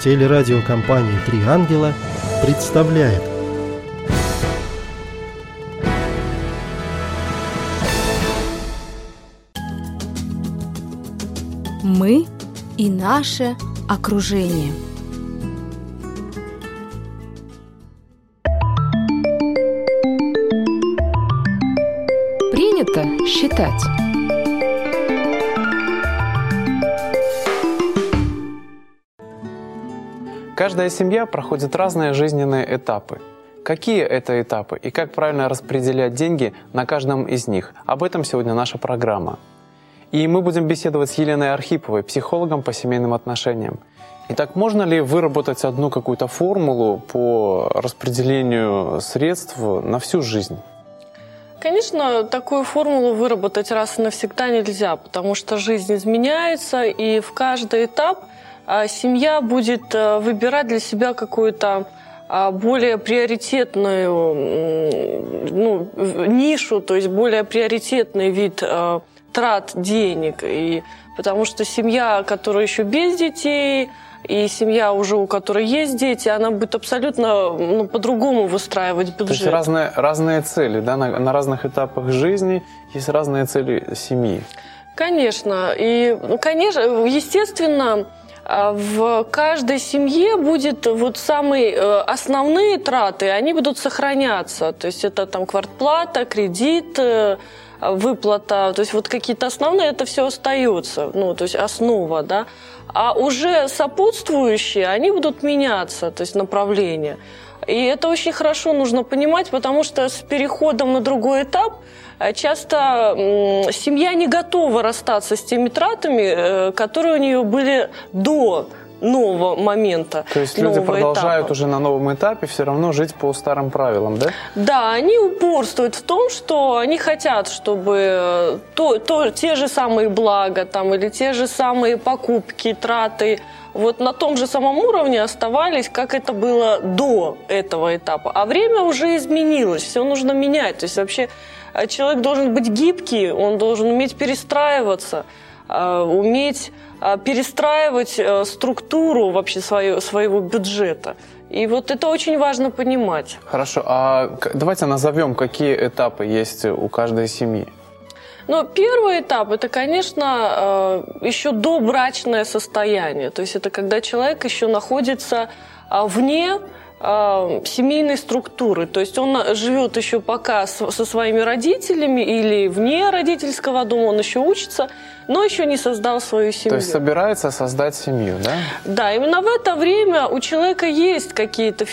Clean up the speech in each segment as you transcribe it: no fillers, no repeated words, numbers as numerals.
Телерадиокомпания «Три ангела» представляет. Мы и наше окружение. Принято считать. Каждая семья проходит разные жизненные этапы. Какие это этапы и как правильно распределять деньги на каждом из них? Об этом сегодня наша программа. И мы будем беседовать с Еленой Архиповой, психологом по семейным отношениям. Итак, можно ли выработать одну какую-то формулу по распределению средств на всю жизнь? Конечно, такую формулу выработать раз и навсегда нельзя, потому что жизнь изменяется, и в каждый этап семья будет выбирать для себя какую-то более приоритетную нишу, то есть более приоритетный вид трат денег. И потому что семья, которая еще без детей, и семья уже, у которой есть дети, она будет абсолютно по-другому выстраивать бюджет. То есть разные цели, да? На разных этапах жизни есть разные цели семьи. Конечно. И, конечно, естественно, в каждой семье будет самые основные траты, они будут сохраняться. То есть это там квартплата, кредит, выплата, то есть какие-то основные, это все остается, то есть основа, да. А уже сопутствующие, они будут меняться, то есть направления. И это очень хорошо нужно понимать, потому что с переходом на другой этап часто семья не готова расстаться с теми тратами, которые у нее были до нового момента. То есть люди продолжают уже на новом этапе все равно жить по старым правилам, да? Да, они упорствуют в том, что они хотят, чтобы те же самые блага или те же самые покупки, траты на том же самом уровне оставались, как это было до этого этапа. А время уже изменилось, все нужно менять. То есть вообще человек должен быть гибкий, он должен уметь перестраиваться, уметь перестраивать структуру вообще своего бюджета. И это очень важно понимать. Хорошо, а давайте назовем, какие этапы есть у каждой семьи. Первый этап – это, конечно, еще добрачное состояние. То есть это когда человек еще находится вне семейной структуры. То есть он живет еще пока со своими родителями или вне родительского дома, он еще учится, но еще не создал свою семью. То есть собирается создать семью, да? Да, именно в это время у человека есть какие-то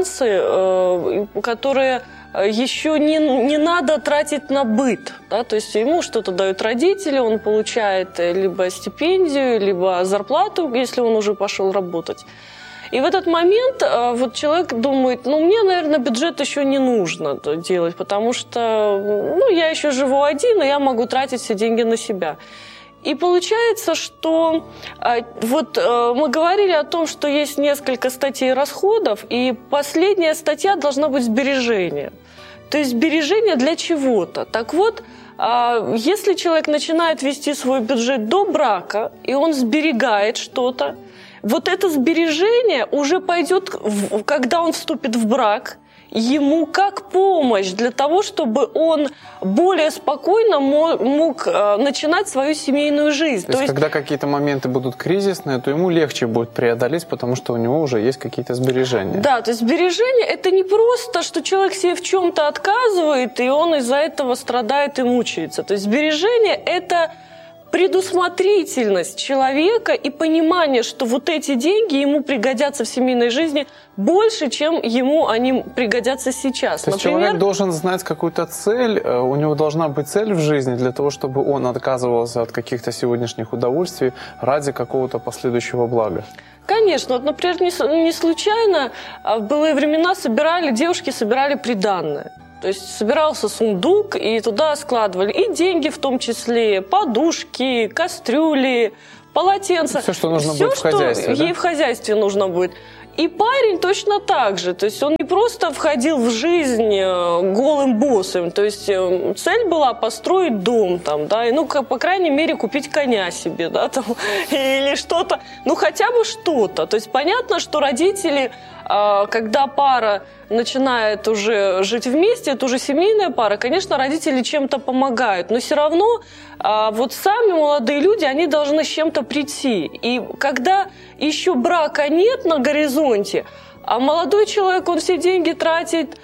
финансы, которые еще не надо тратить на быт. Да? То есть ему что-то дают родители, он получает либо стипендию, либо зарплату, если он уже пошел работать. И в этот момент человек думает, мне, наверное, бюджет еще не нужно делать, потому что я еще живу один, и я могу тратить все деньги на себя. И получается, что мы говорили о том, что есть несколько статей расходов, и последняя статья должна быть сбережение. То есть сбережение для чего-то. Так вот, если человек начинает вести свой бюджет до брака, и он сберегает что-то, это сбережение уже пойдет, когда он вступит в брак, ему как помощь для того, чтобы он более спокойно мог начинать свою семейную жизнь. То есть, когда какие-то моменты будут кризисные, то ему легче будет преодолеть, потому что у него уже есть какие-то сбережения. Да, то есть сбережение – это не просто, что человек себе в чем-то отказывает, и он из-за этого страдает и мучается. То есть сбережение – это предусмотрительность человека и понимание, что эти деньги ему пригодятся в семейной жизни больше, чем ему они пригодятся сейчас. То есть человек должен знать какую-то цель, у него должна быть цель в жизни для того, чтобы он отказывался от каких-то сегодняшних удовольствий ради какого-то последующего блага. Конечно. Например, не случайно в былые времена девушки собирали приданное. То есть собирался сундук, и туда складывали и деньги, в том числе подушки, кастрюли, полотенца. Все, что нужно будет в хозяйстве. Ей в хозяйстве нужно будет. И парень точно так же. То есть он не просто входил в жизнь голым боссом. То есть цель была построить дом, там, да, и, ну, по крайней мере, купить коня себе, да, там, или что-то. Ну, хотя бы что-то. То есть понятно, что родители, когда пара начинает уже жить вместе, это уже семейная пара, конечно, родители чем-то помогают, но все равно вот сами молодые люди, они должны с чем-то прийти. И когда еще брака нет на горизонте, а молодой человек, он все деньги тратит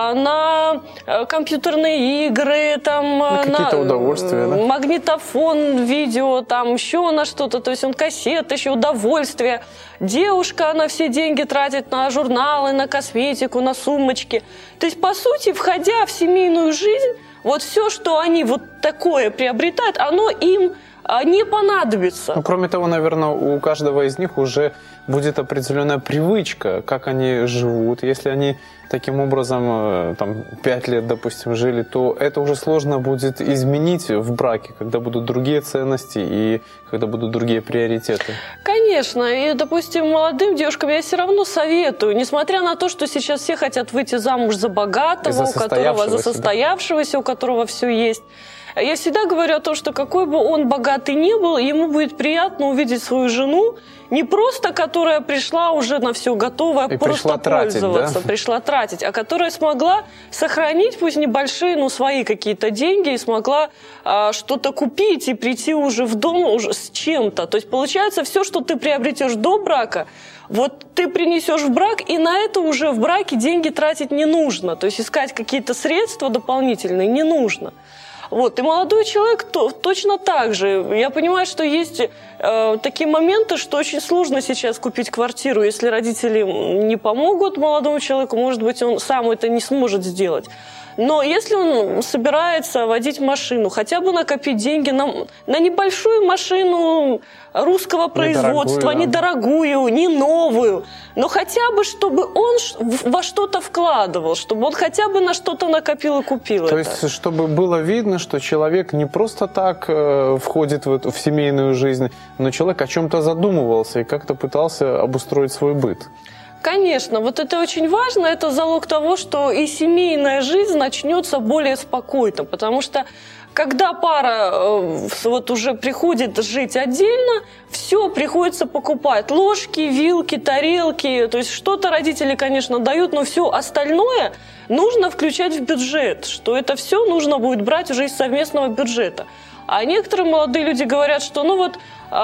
на компьютерные игры, там, какие-то удовольствия, да? Магнитофон, видео, там еще на что-то, то есть он кассет, еще удовольствие. Девушка, она все деньги тратит на журналы, на косметику, на сумочки. То есть, по сути, входя в семейную жизнь, вот все, что они вот такое приобретают, оно им не понадобится. Ну, кроме того, наверное, у каждого из них уже будет определенная привычка, как они живут. Если они таким образом там, 5 лет, допустим, жили, то это уже сложно будет изменить в браке, когда будут другие ценности и когда будут другие приоритеты. Конечно. И, допустим, молодым девушкам я все равно советую, несмотря на то, что сейчас все хотят выйти замуж за богатого, за состоявшегося, у которого все есть. Я всегда говорю о том, что какой бы он богатый ни был, ему будет приятно увидеть свою жену, не просто которая пришла уже на все готовое, и просто пользоваться, пришла тратить, а которая смогла сохранить, пусть небольшие, но свои какие-то деньги, и смогла что-то купить и прийти уже в дом уже с чем-то. То есть получается, все, что ты приобретешь до брака, вот ты принесешь в брак, и на это уже в браке деньги тратить не нужно. То есть искать какие-то средства дополнительные не нужно. Вот. И молодой человек точно так же. Я понимаю, что есть такие моменты, что очень сложно сейчас купить квартиру. Если родители не помогут молодому человеку, может быть, он сам это не сможет сделать. Но если он собирается водить машину, хотя бы накопить деньги на небольшую машину русского производства, недорогую, не новую, но хотя бы, чтобы он во что-то вкладывал, чтобы он хотя бы на что-то накопил и купил. То есть, чтобы было видно, что человек не просто так входит в семейную жизнь, но человек о чем-то задумывался и как-то пытался обустроить свой быт. Конечно, вот это очень важно, это залог того, что и семейная жизнь начнется более спокойно, потому что когда пара вот уже приходит жить отдельно, все приходится покупать. Ложки, вилки, тарелки, то есть что-то родители, конечно, дают, но все остальное нужно включать в бюджет, что это все нужно будет брать уже из совместного бюджета. А некоторые молодые люди говорят, что ну вот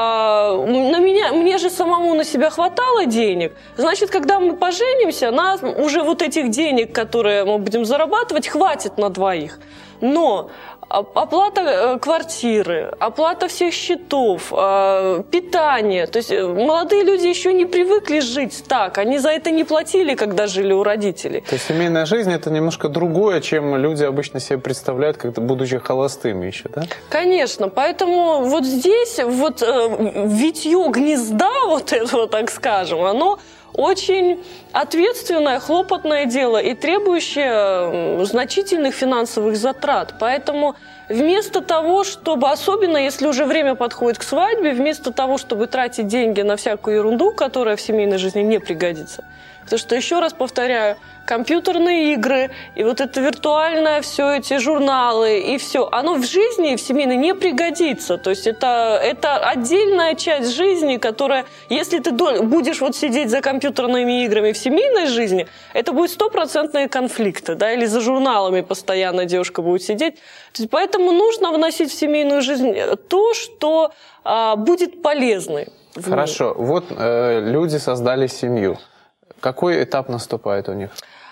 мне же самому на себя хватало денег, значит, когда мы поженимся, нас уже вот этих денег, которые мы будем зарабатывать, хватит на двоих. Но оплата квартиры, оплата всех счетов, питание. То есть молодые люди еще не привыкли жить так. Они за это не платили, когда жили у родителей. То есть семейная жизнь – это немножко другое, чем люди обычно себе представляют, как-то будучи холостыми еще, да? Конечно. Поэтому вот здесь вот витье гнезда, вот этого, так скажем, оно очень ответственное, хлопотное дело и требующее значительных финансовых затрат. Поэтому вместо того, чтобы, особенно если уже время подходит к свадьбе, вместо того, чтобы тратить деньги на всякую ерунду, которая в семейной жизни не пригодится, потому что, еще раз повторяю, компьютерные игры и вот это виртуальное, все эти журналы и все, оно в жизни, в семейной не пригодится. То есть это отдельная часть жизни, которая, если ты будешь вот сидеть за компьютерными играми в семейной жизни, это будет 100% конфликты, да, или за журналами постоянно девушка будет сидеть. То есть поэтому нужно вносить в семейную жизнь то, что будет полезным. Хорошо, вот люди создали семью. Какой этап наступает у них?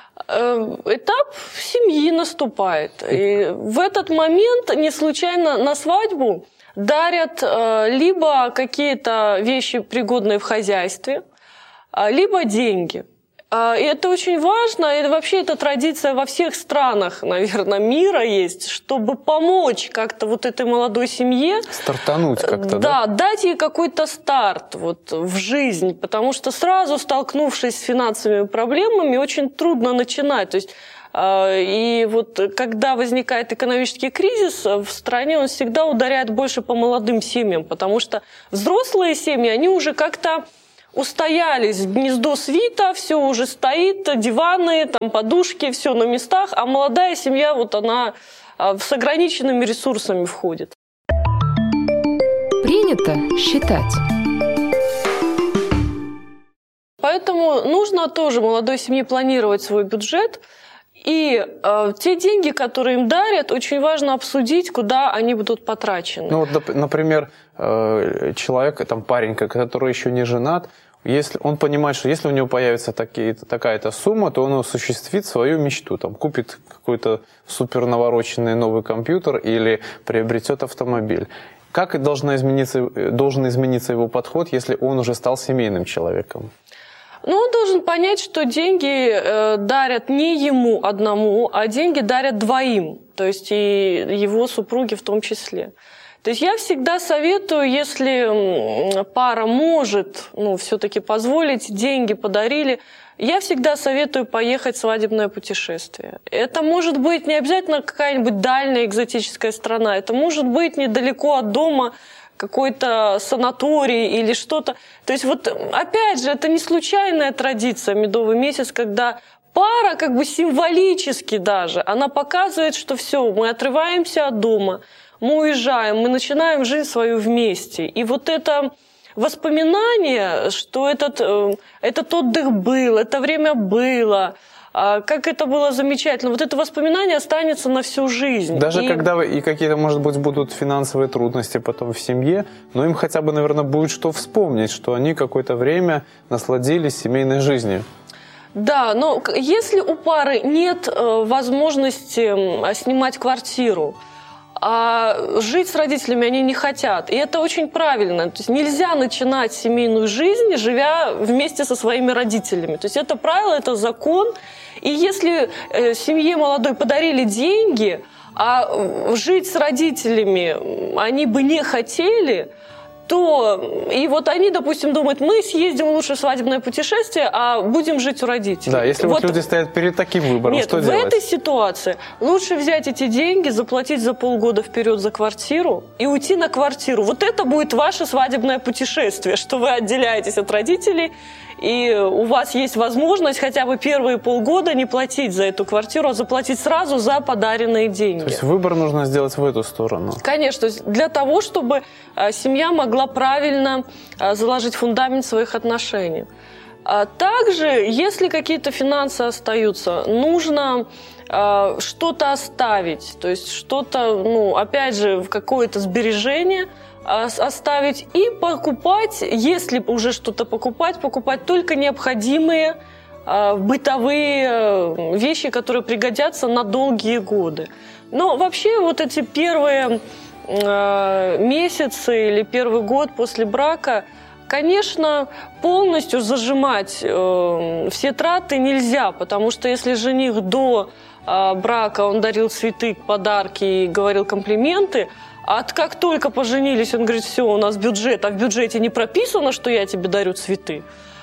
Этап семьи наступает. И в этот момент не случайно на свадьбу дарят либо какие-то вещи, пригодные в хозяйстве, либо деньги. И это очень важно, и вообще эта традиция во всех странах, наверное, мира есть, чтобы помочь как-то вот этой молодой семье. Стартануть как-то, да? Да, дать ей какой-то старт вот в жизнь, потому что сразу, столкнувшись с финансовыми проблемами, очень трудно начинать. То есть, и вот когда возникает экономический кризис в стране, он всегда ударяет больше по молодым семьям, потому что взрослые семьи, они уже как-то устоялись, гнездо свита, все уже стоит, диваны, там, подушки, все на местах, а молодая семья, вот она с ограниченными ресурсами входит. Принято считать. Поэтому нужно тоже молодой семье планировать свой бюджет. И те деньги, которые им дарят, очень важно обсудить, куда они будут потрачены. Ну вот, например, человек, там, парень, который еще не женат, если он понимает, что если у него появится такая-то сумма, то он осуществит свою мечту, там, купит какой-то супер навороченный новый компьютер или приобретет автомобиль. Как должен измениться его подход, если он уже стал семейным человеком? Ну, он должен понять, что деньги дарят не ему одному, а деньги дарят двоим, то есть и его супруге в том числе. То есть я всегда советую, если пара может, все-таки позволить, деньги подарили, я всегда советую поехать в свадебное путешествие. Это может быть не обязательно какая-нибудь дальняя экзотическая страна, это может быть недалеко от дома, какой-то санаторий или что-то. То есть вот опять же, это не случайная традиция медовый месяц, когда пара как бы символически даже, она показывает, что все, мы отрываемся от дома, мы уезжаем, мы начинаем жизнь свою вместе. И вот это воспоминание, что этот отдых был, это время было, как это было замечательно. Вот это воспоминание останется на всю жизнь. Даже когда и какие-то, может быть, будут финансовые трудности потом в семье, но им хотя бы, наверное, будет что вспомнить, что они какое-то время насладились семейной жизнью. Да, но если у пары нет возможности снимать квартиру, а жить с родителями они не хотят. И это очень правильно. То есть нельзя начинать семейную жизнь, живя вместе со своими родителями. То есть это правило, это закон. И если семье молодой подарили деньги, а жить с родителями они бы не хотели, то и вот они, допустим, думают, мы съездим лучше в свадебное путешествие, а будем жить у родителей. Да, если вот люди стоят перед таким выбором, нет, что в делать? Этой ситуации лучше взять эти деньги, заплатить за полгода вперед за квартиру и уйти на квартиру. Вот это будет ваше свадебное путешествие, что вы отделяетесь от родителей, и у вас есть возможность хотя бы первые полгода не платить за эту квартиру, а заплатить сразу за подаренные деньги. То есть выбор нужно сделать в эту сторону? Конечно, то есть для того, чтобы семья могла правильно заложить фундамент своих отношений. Также, если какие-то финансы остаются, нужно что-то оставить, то есть что-то, опять же, какое-то сбережение оставить и покупать, если уже что-то покупать только необходимые бытовые вещи, которые пригодятся на долгие годы. Но вообще вот эти первые месяцы или первый год после брака, конечно, полностью зажимать все траты нельзя, потому что если жених до брака он дарил цветы, подарки и говорил комплименты, а как только поженились, он говорит, все, у нас бюджет, а в бюджете не прописано, что я тебе дарю цветы,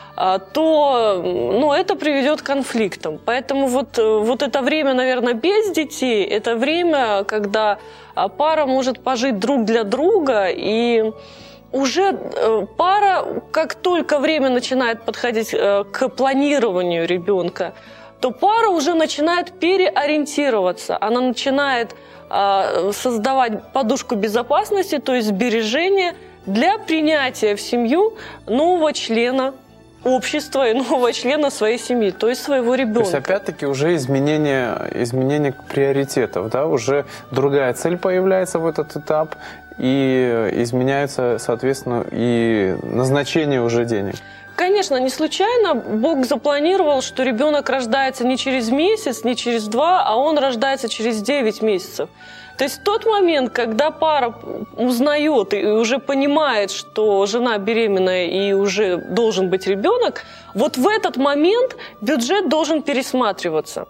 то это приведет к конфликтам. Поэтому вот это время, наверное, без детей, это время, когда пара может пожить друг для друга, и уже пара, как только время начинает подходить к планированию ребенка, то пара уже начинает переориентироваться, она начинает создавать подушку безопасности, то есть сбережения для принятия в семью нового члена общества и нового члена своей семьи, то есть своего ребенка. То есть опять-таки уже изменение приоритетов, да? Уже другая цель появляется в этот этап, и изменяется, соответственно, и назначение уже денег. Конечно, не случайно Бог запланировал, что ребенок рождается не через месяц, не через 2, а он рождается через 9 месяцев. То есть в тот момент, когда пара узнает и уже понимает, что жена беременная и уже должен быть ребенок, вот в этот момент бюджет должен пересматриваться.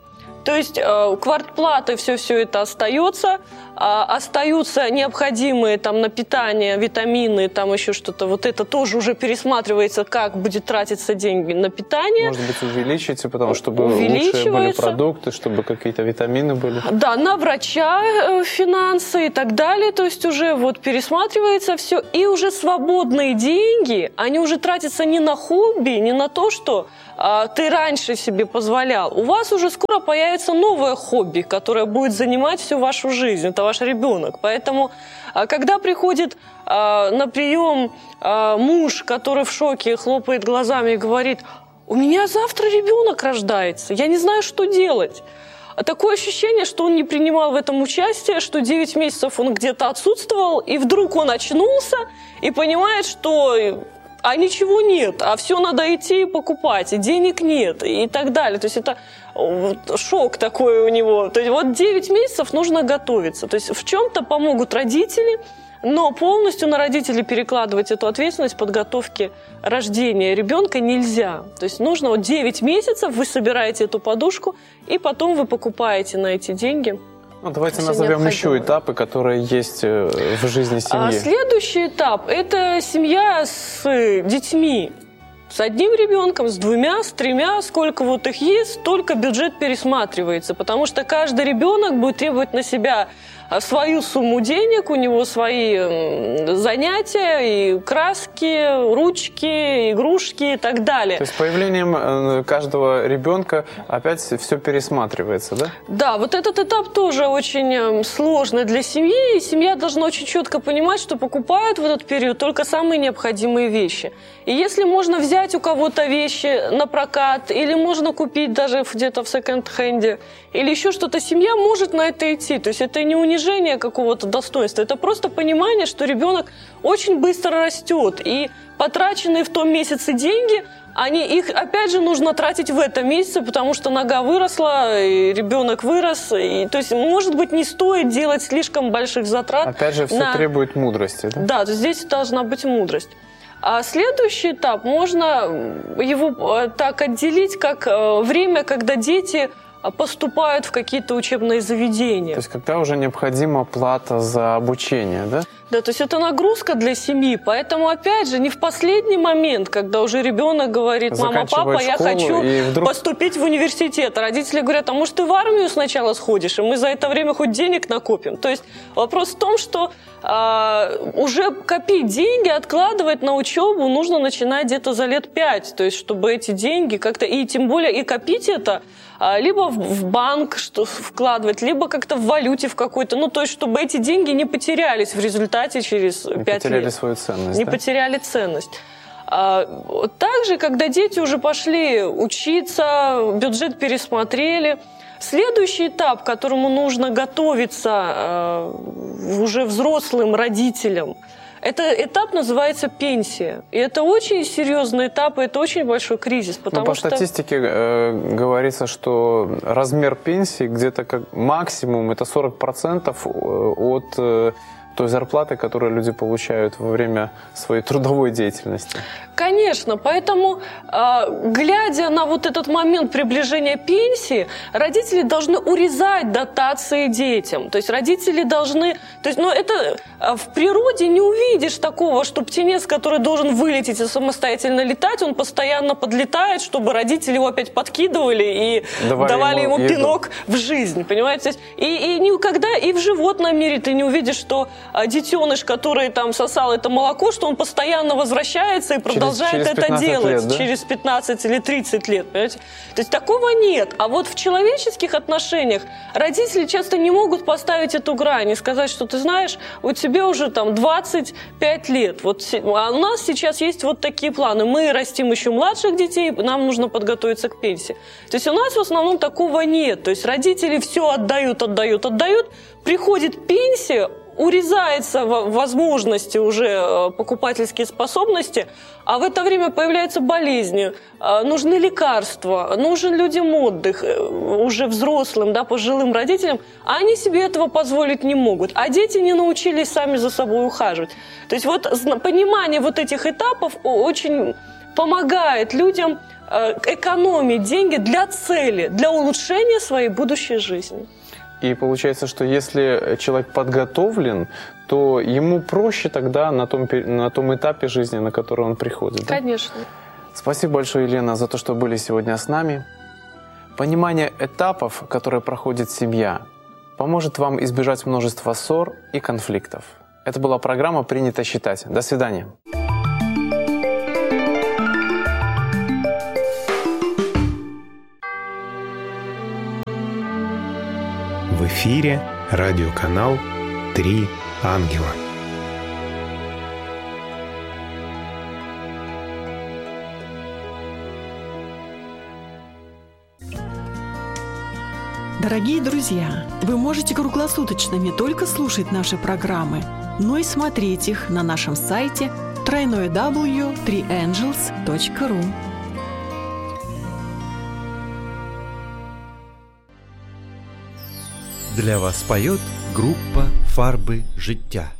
То есть квартплаты, все это остается, остаются необходимые там на питание, витамины, там еще что-то. Вот это тоже уже пересматривается, как будет тратиться деньги на питание. Может быть, увеличите, потому что чтобы лучшие были продукты, чтобы какие-то витамины были. Да, на врача финансы и так далее. То есть уже вот пересматривается все. И уже свободные деньги, они уже тратятся не на хобби, не на то, что ты раньше себе позволял. У вас уже скоро появится новое хобби, которое будет занимать всю вашу жизнь. Это ваш ребенок. Поэтому, когда приходит на прием муж, который в шоке, хлопает глазами и говорит: у меня завтра ребенок рождается, я не знаю, что делать. Такое ощущение, что он не принимал в этом участие, что 9 месяцев он где-то отсутствовал, и вдруг он очнулся и понимает, что ничего нет, а все надо идти и покупать, и денег нет, и так далее. То есть это шок такой у него. То есть вот 9 месяцев нужно готовиться. То есть в чем-то помогут родители, но полностью на родителей перекладывать эту ответственность подготовки рождения ребенка нельзя. То есть нужно вот 9 месяцев, вы собираете эту подушку, и потом вы покупаете на эти деньги. Давайте назовем еще этапы, которые есть в жизни семьи. Следующий этап – это семья с детьми. С одним ребенком, с 2, с 3, сколько вот их есть, столько бюджет пересматривается. Потому что каждый ребенок будет требовать на себя свою сумму денег, у него свои занятия, и краски, ручки, игрушки и так далее. То есть появлением каждого ребенка опять все пересматривается, да? Да, вот этот этап тоже очень сложный для семьи, и семья должна очень четко понимать, что покупают в этот период только самые необходимые вещи. И если можно взять у кого-то вещи на прокат, или можно купить даже где-то в секонд-хенде, или еще что-то, семья может на это идти. То есть это не унижение какого-то достоинства, это просто понимание, что ребенок очень быстро растет, и потраченные в том месяце деньги, их опять же нужно тратить в этом месяце, потому что нога выросла, и ребенок вырос. И, то есть, может быть, не стоит делать слишком больших затрат. Опять же, все требует мудрости. Да? Да, здесь должна быть мудрость. А следующий этап, можно его так отделить, как время, когда дети поступают в какие-то учебные заведения. То есть, когда уже необходима плата за обучение, да? Да, то есть это нагрузка для семьи, поэтому, опять же, не в последний момент, когда уже ребенок говорит: мама, папа, я хочу поступить в университет. Родители говорят: а может, ты в армию сначала сходишь, и мы за это время хоть денег накопим. То есть вопрос в том, что уже копить деньги, откладывать на учебу нужно начинать где-то за лет 5, то есть чтобы эти деньги как-то, и тем более и копить это, либо в банк вкладывать, либо как-то в валюте в какой-то, то есть чтобы эти деньги не потерялись в результате через 5 лет. Не потеряли свою ценность. Не потеряли ценность. Также, когда дети уже пошли учиться, бюджет пересмотрели, следующий этап, к которому нужно готовиться уже взрослым родителям, этот этап называется пенсия. И это очень серьезный этап, и это очень большой кризис. По статистике говорится, что размер пенсии где-то как максимум это 40% от той зарплаты, которую люди получают во время своей трудовой деятельности. Конечно, поэтому, глядя на вот этот момент приближения пенсии, родители должны урезать дотации детям. То есть родители должны... То есть, это в природе не увидишь такого, что птенец, который должен вылететь и самостоятельно летать, он постоянно подлетает, чтобы родители его опять подкидывали и давали ему пинок в жизнь, понимаете? И никогда и в животном мире ты не увидишь, что детеныш, который там сосал это молоко, что он постоянно возвращается и продолжает это делать лет, да? Через 15 или 30 лет, понимаете? То есть такого нет. А вот в человеческих отношениях родители часто не могут поставить эту грань и сказать, что ты знаешь, вот тебе уже там 25 лет, а у нас сейчас есть вот такие планы. Мы растим еще младших детей, нам нужно подготовиться к пенсии. То есть у нас в основном такого нет. То есть родители все отдают, приходит пенсия, урезается возможности уже покупательские способности, а в это время появляются болезни, нужны лекарства, нужен людям отдых, уже взрослым, пожилым родителям, а они себе этого позволить не могут. А дети не научились сами за собой ухаживать. То есть понимание вот этих этапов очень помогает людям экономить деньги для цели, для улучшения своей будущей жизни. И получается, что если человек подготовлен, то ему проще тогда на том этапе жизни, на который он приходит. Да? Конечно. Спасибо большое, Елена, за то, что были сегодня с нами. Понимание этапов, которые проходит семья, поможет вам избежать множества ссор и конфликтов. Это была программа «Принято считать». До свидания. В эфире радиоканал «Три ангела». Дорогие друзья, вы можете круглосуточно не только слушать наши программы, но и смотреть их на нашем сайте www.3angels.ru. Для вас поет группа «Фарби життя».